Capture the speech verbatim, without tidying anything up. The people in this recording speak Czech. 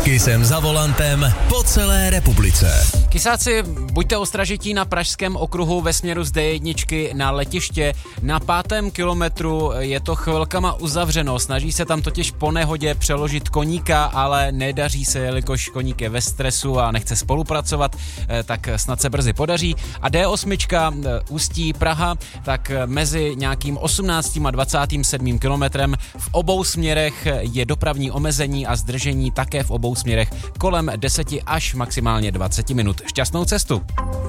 Kysem za volantem po celé republice. Kysáci, buďte ostražití na pražském okruhu ve směru z dé jedna na letiště. Na pátém kilometru je to chvilkama uzavřeno. Snaží se tam totiž po nehodě přeložit koníka, ale nedaří se, jelikož koník je ve stresu a nechce spolupracovat, tak snad se brzy podaří. A dé osm Ústí Praha, tak mezi nějakým osmnáctým a dvacátým sedmým kilometrem v obou směrech je dopravní omezení a zdržení také v obou směrech kolem deset až maximálně dvacet minut. Šťastnou cestu!